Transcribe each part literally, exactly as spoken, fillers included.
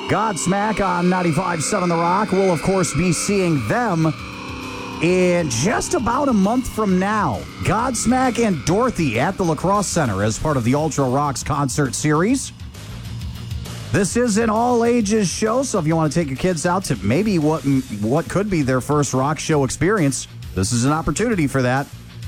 Godsmack on ninety-five point seven The Rock. We'll, of course, be seeing them in just about a month from now. Godsmack and Dorothy at the La Crosse Center as part of the Ultra Rocks concert series. This is an all-ages show, so if you want to take your kids out to maybe what what could be their first rock show experience, this is an opportunity for that.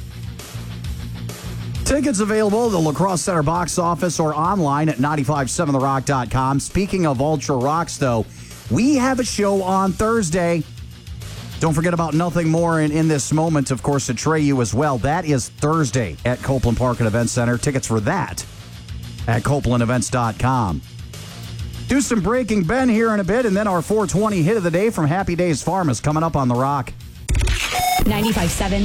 Tickets available at the La Crosse Center box office or online at nine five seven the rock dot com. Speaking of Ultra Rocks, though, we have a show on Thursday. Don't forget about Nothing More in, in This Moment, of course, to Atreyu as well. That is Thursday at Copeland Park and Event Center. Tickets for that at copeland events dot com. Do some Breaking Ben here in a bit, and then our four twenty hit of the day from Happy Days Farm is coming up on The Rock. ninety-five point seven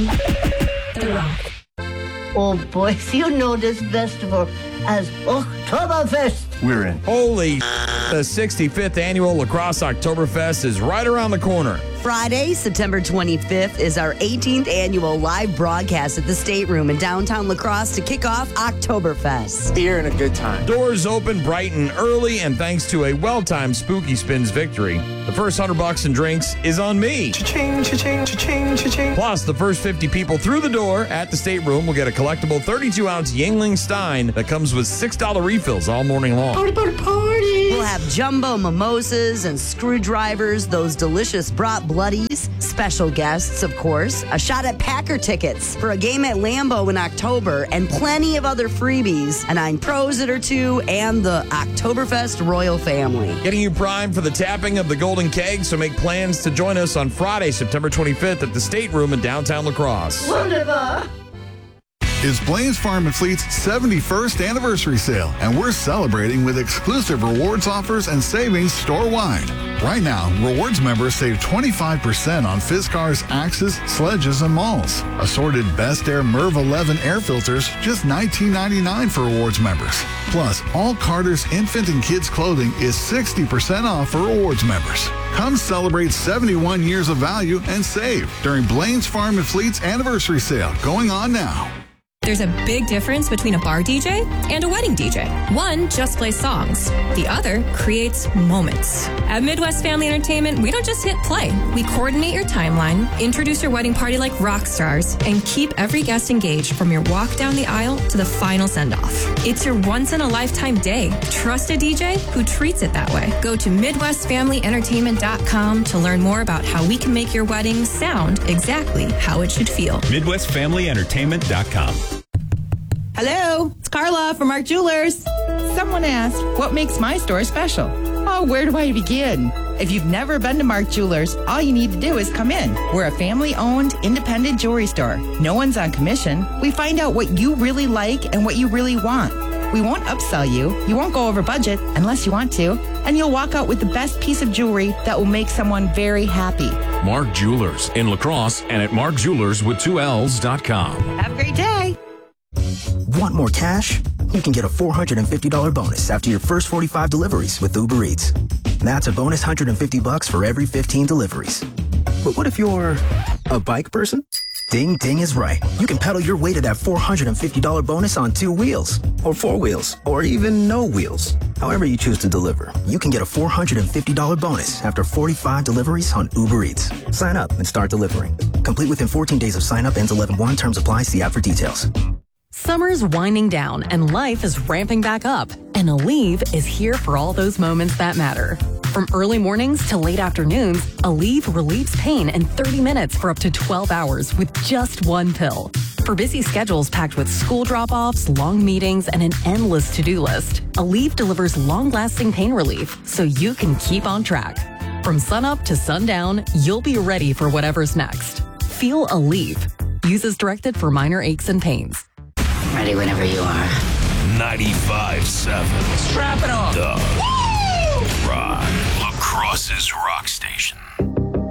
The Rock. Oh, boys, you know this festival as Oktoberfest. We're in. Holy the sixty-fifth annual La Crosse Oktoberfest is right around the corner. Friday, September twenty-fifth, is our eighteenth annual live broadcast at the State Room in downtown La Crosse to kick off Oktoberfest. Beer and a good time. Doors open bright and early, and thanks to a well-timed Spooky Spins victory, the first hundred bucks in drinks is on me. Cha-ching, cha-ching, cha-ching, cha-ching. Plus, the first fifty people through the door at the State Room will get a collectible thirty-two ounce Yuengling Stein that comes with six dollar refills all morning long. Party, party, party. We'll have jumbo mimosas and screwdrivers, those delicious brat bloodies, special guests, of course, a shot at Packer tickets for a game at Lambeau in October, and plenty of other freebies, a nine Prosit or two, and the Oktoberfest royal family. Getting you primed for the tapping of the Golden Keg, so make plans to join us on Friday, September twenty-fifth at the State Room in downtown La Crosse. Wonderful. It's Blaine's Farm and Fleet's seventy-first anniversary sale, and we're celebrating with exclusive rewards offers and savings store-wide. Right now, rewards members save twenty-five percent on Fiskars, Axes, Sledges, and Malls. Assorted Best Air Merv eleven air filters, just nineteen ninety-nine for rewards members. Plus, all Carter's infant and kids clothing is sixty percent off for rewards members. Come celebrate seventy-one years of value and save during Blaine's Farm and Fleet's anniversary sale, going on now. There's a big difference between a bar D J and a wedding D J. One just plays songs. The other creates moments. At Midwest Family Entertainment, we don't just hit play. We coordinate your timeline, introduce your wedding party like rock stars, and keep every guest engaged from your walk down the aisle to the final send-off. It's your once-in-a-lifetime day. Trust a D J who treats it that way. Go to midwest family entertainment dot com to learn more about how we can make your wedding sound exactly how it should feel. midwest family entertainment dot com. Hello, it's Carla from Mark Jewelers. Someone asked, what makes my store special? Oh, where do I begin? If you've never been to Mark Jewelers, all you need to do is come in. We're a family-owned, independent jewelry store. No one's on commission. We find out what you really like and what you really want. We won't upsell you. You won't go over budget unless you want to. And you'll walk out with the best piece of jewelry that will make someone very happy. Mark Jewelers in La Crosse and at mark jewelers with two L's dot com. Have a great day. Want more cash? You can get a four hundred fifty dollars bonus after your first forty-five deliveries with Uber Eats. That's a bonus one hundred fifty bucks for every fifteen deliveries. But what if you're a bike person? Ding Ding is right. You can pedal your way to that four hundred fifty dollars bonus on two wheels, or four wheels, or even no wheels. However you choose to deliver, you can get a four hundred fifty dollars bonus after forty-five deliveries on Uber Eats. Sign up and start delivering. Complete within fourteen days of sign up. Ends eleven one. Terms apply. See app for details. Summer's winding down and life is ramping back up. And Aleve is here for all those moments that matter. From early mornings to late afternoons, Aleve relieves pain in thirty minutes for up to twelve hours with just one pill. For busy schedules packed with school drop-offs, long meetings, and an endless to-do list, Aleve delivers long-lasting pain relief so you can keep on track. From sunup to sundown, you'll be ready for whatever's next. Feel Aleve. Use as directed for minor aches and pains. Ready whenever you are. ninety-five point seven. Strap it on. The Rock. La Crosse's Rock Station.